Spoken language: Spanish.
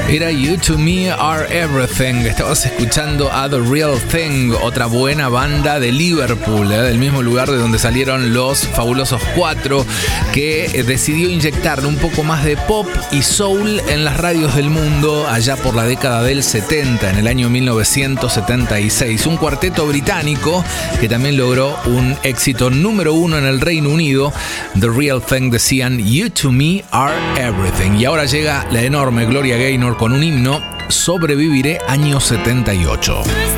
Era You to Me Are Everything. Estabas escuchando a The Real Thing, otra buena banda de Liverpool, del mismo lugar de donde salieron los Fabulosos 4, que decidió inyectarle un poco más de pop y soul en las radios del mundo allá por la década del 70, en el año 1976. Un cuarteto británico que también logró un éxito número 1 en el Reino Unido. The Real Thing decían You to Me Are Everything. Y ahora llega la enorme Gloria Gaynor con un himno, Sobreviviré, año 78.